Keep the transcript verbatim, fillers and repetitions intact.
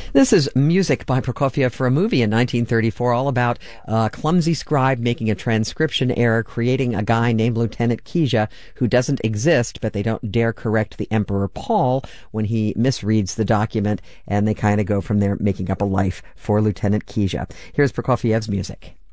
This is music by Prokofiev for a movie in nineteen thirty-four, all about a clumsy scribe making a transcription error, creating a guy named Lieutenant Kija who doesn't exist, but they don't dare correct the Emperor Paul when he misreads the document, and they kind of go from there, making up a life for Lieutenant Kija. Here's Prokofiev's music.